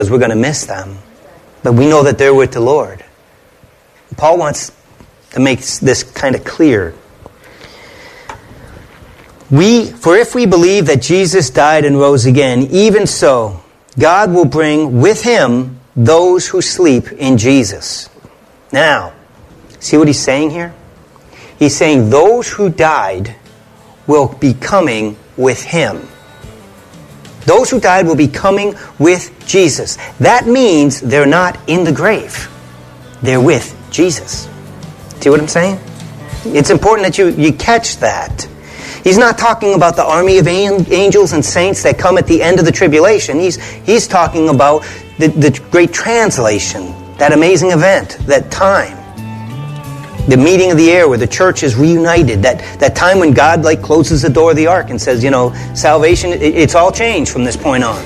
we're going to miss them. But we know that they're with the Lord. Paul wants to make this kind of clear. For if we believe that Jesus died and rose again, even so, God will bring with him those who sleep in Jesus. Now, see what he's saying here? He's saying those who died will be coming with him. Those who died will be coming with Jesus. That means they're not in the grave. They're with Jesus. See what I'm saying? It's important that you catch that. He's not talking about the army of angels and saints that come at the end of the tribulation. He's talking about the great translation, that amazing event, that time. The meeting of the air where the church is reunited, that time when God closes the door of the ark and says, salvation, it's all changed from this point on.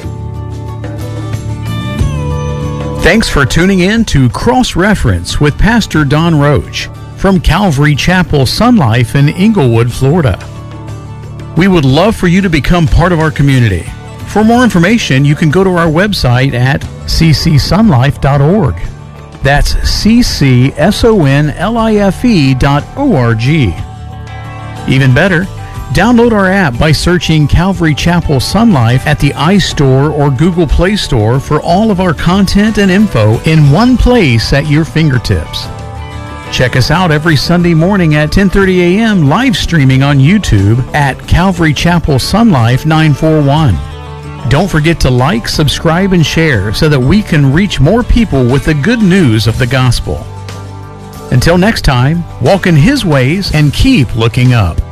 Thanks for tuning in to Cross Reference with Pastor Don Roach from Calvary Chapel Sun Life in Inglewood, Florida. We would love for you to become part of our community. For more information, you can go to our website at ccsunlife.org. That's ccsonlife.org. Even better, download our app by searching Calvary Chapel Sun Life at the iStore or Google Play Store for all of our content and info in one place at your fingertips. Check us out every Sunday morning at 10:30 a.m. live streaming on YouTube at Calvary Chapel Sun Life 941. Don't forget to like, subscribe, and share so that we can reach more people with the good news of the gospel. Until next time, walk in His ways and keep looking up.